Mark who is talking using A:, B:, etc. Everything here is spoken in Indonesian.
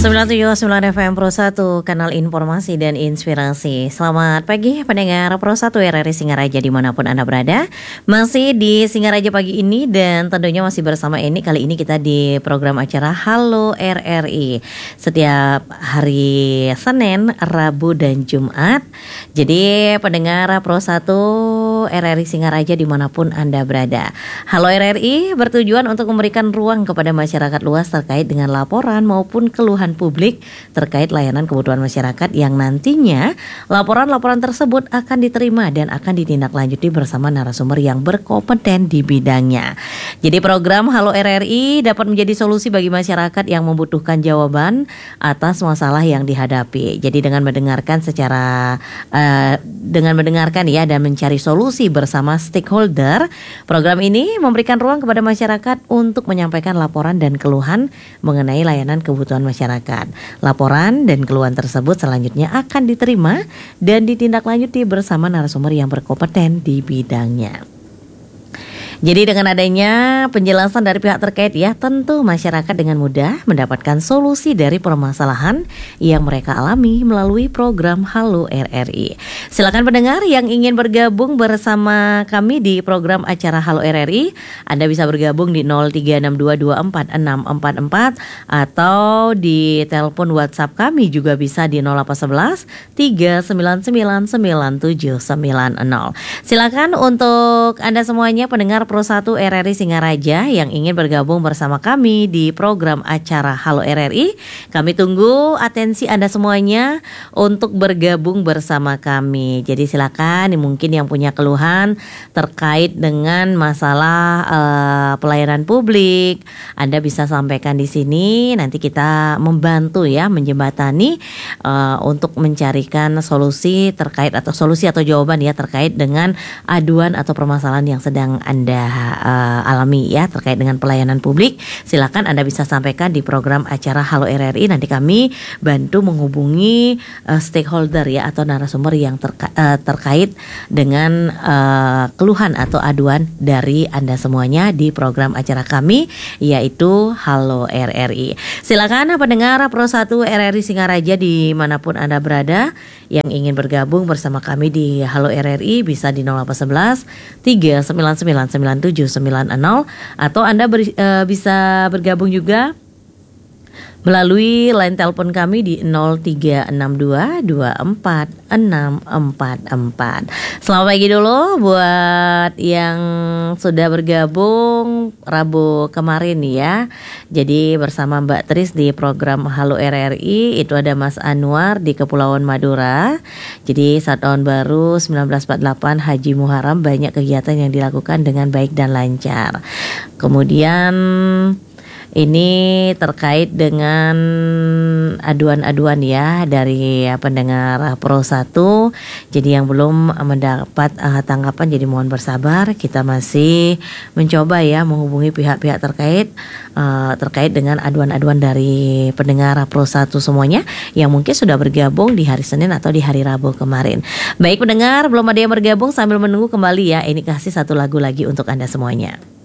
A: 979 FM Pro 1, kanal informasi dan inspirasi. Selamat pagi pendengar Pro 1 RRI Singaraja dimanapun Anda berada. Masih di Singaraja pagi ini dan tentunya masih bersama Eni. Kali ini kita di program acara Halo RRI setiap hari Senin, Rabu dan Jumat. Jadi pendengar Pro 1 RRI Singaraja dimanapun Anda berada. Halo RRI bertujuan untuk memberikan ruang kepada masyarakat luas terkait dengan laporan maupun keluhan publik terkait layanan kebutuhan masyarakat yang nantinya laporan-laporan tersebut akan diterima dan akan ditindaklanjuti bersama narasumber yang berkompeten di bidangnya. Jadi program Halo RRI dapat menjadi solusi bagi masyarakat yang membutuhkan jawaban atas masalah yang dihadapi. Jadi dengan mendengarkan dan mencari solusi bersama stakeholder, program ini memberikan ruang kepada masyarakat untuk menyampaikan laporan dan keluhan mengenai layanan kebutuhan masyarakat. Laporan dan keluhan tersebut selanjutnya akan diterima dan ditindaklanjuti bersama narasumber yang berkompeten di bidangnya. Jadi dengan adanya penjelasan dari pihak terkait ya, tentu masyarakat dengan mudah mendapatkan solusi dari permasalahan yang mereka alami melalui program Halo RRI. Silakan pendengar yang ingin bergabung bersama kami di program acara Halo RRI, Anda bisa bergabung di 0362246644 atau di telepon WhatsApp kami juga bisa di 0811 3999790. Silakan untuk Anda semuanya pendengar Pro 1 RRI Singaraja yang ingin bergabung bersama kami di program acara Halo RRI. Kami tunggu atensi Anda semuanya untuk bergabung bersama kami. Jadi silakan, mungkin yang punya keluhan terkait dengan masalah pelayanan publik, Anda bisa sampaikan di sini. Nanti kita membantu ya, menjembatani untuk mencarikan solusi terkait atau solusi atau jawaban ya terkait dengan aduan atau permasalahan yang sedang Anda alami ya terkait dengan pelayanan publik. Silakan Anda bisa sampaikan di program acara Halo RRI. Nanti kami bantu menghubungi stakeholder ya atau narasumber yang terkait dengan keluhan atau aduan dari Anda semuanya di program acara kami yaitu Halo RRI. Silakan pendengar Pro 1 RRI Singaraja dimanapun Anda berada yang ingin bergabung bersama kami di Halo RRI bisa di 0811 3999790 atau Anda bisa bergabung juga melalui line telepon kami di 0362246644. Selamat pagi dulu buat yang sudah bergabung Rabu kemarin ya. Jadi bersama Mbak Tris di program Halo RRI itu ada Mas Anwar di Kepulauan Madura. Jadi saat tahun baru 1948 Haji Muharram banyak kegiatan yang dilakukan dengan baik dan lancar. Kemudian ini terkait dengan aduan-aduan ya dari pendengar Pro 1. Jadi yang belum mendapat tanggapan jadi mohon bersabar. Kita masih mencoba ya menghubungi pihak-pihak terkait dengan aduan-aduan dari pendengar Pro 1 semuanya yang mungkin sudah bergabung di hari Senin atau di hari Rabu kemarin. Baik pendengar, belum ada yang bergabung, sambil menunggu kembali ya. Ini kasih satu lagu lagi untuk Anda semuanya.